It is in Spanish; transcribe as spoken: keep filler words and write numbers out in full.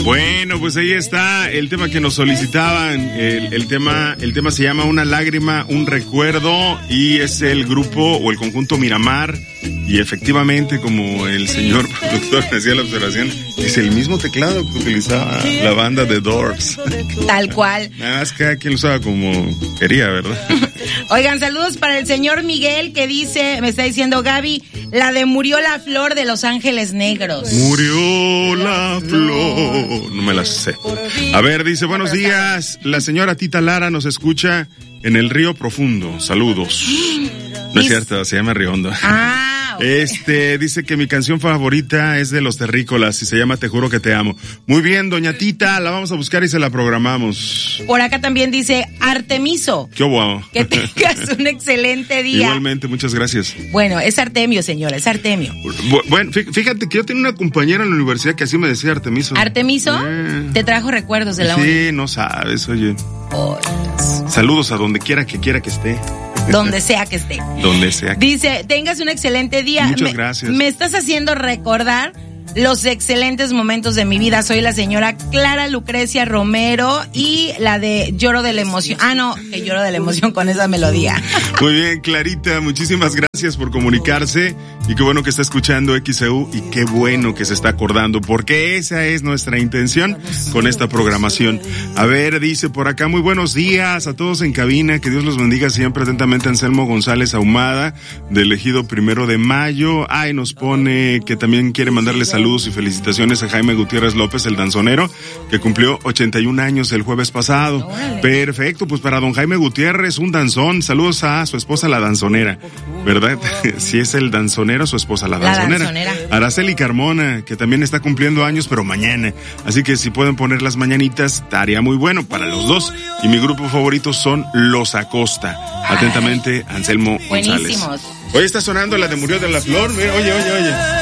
Bueno, pues ahí está el tema que nos solicitaban. El, el tema, el tema se llama Una lágrima, un recuerdo, y es el grupo o el conjunto Miramar. Y efectivamente, como el señor productor me hacía la observación, es el mismo teclado que utilizaba la banda The Doors. Tal cual. Nada más cada quien lo usaba como quería, ¿verdad? Oigan, saludos para el señor Miguel, que dice, me está diciendo Gaby, la de Murió la Flor de Los Ángeles Negros. Murió la flor. No me la sé. A ver, dice, buenos días. La señora Tita Lara nos escucha en el Río Profundo. Saludos. No es cierto, se llama Río Hondo. Ah, okay. Este, dice que mi canción favorita es de Los Terrícolas y se llama Te Juro Que Te Amo. Muy bien, doña Tita, la vamos a buscar y se la programamos. Por acá también dice Artemiso. Qué guau. Que tengas un excelente día. Igualmente, muchas gracias. Bueno, es Artemio, señora, es Artemio. Bueno, fíjate que yo tenía una compañera en la universidad que así me decía Artemiso. ¿Artemiso? Eh. Te trajo recuerdos de la uni. Sí, no sabes, oye. Oh. Saludos a donde quiera que quiera que esté. Donde sea que esté. Donde sea. Dice, tengas un excelente día. Muchas me, gracias. Me estás haciendo recordar los excelentes momentos de mi vida. Soy la señora Clara Lucrecia Romero y la de Lloro de la Emoción. Ah, no, que lloro de la emoción con esa melodía. Muy bien, Clarita, muchísimas gracias por comunicarse y qué bueno que está escuchando X E U y qué bueno que se está acordando, porque esa es nuestra intención con esta programación. A ver, dice por acá, muy buenos días a todos en cabina, que Dios los bendiga siempre. Atentamente, Anselmo González Ahumada, del Ejido Primero de Mayo. Ay, nos pone que también quiere mandarle saludos y felicitaciones a Jaime Gutiérrez López, el danzonero, que cumplió ochenta y un años el jueves pasado. Órale. Perfecto, pues para don Jaime Gutiérrez, un danzón. Saludos a su esposa la danzonera, ¿verdad? Si es el danzonero, su esposa la danzonera. La danzonera. Araceli Carmona, que también está cumpliendo años, pero mañana. Así que si pueden poner las mañanitas, estaría muy bueno para los dos. Y mi grupo favorito son Los Acosta. Atentamente, Anselmo González. Buenísimos. Hoy está sonando la de Murió de la Flor. Oye, oye, oye.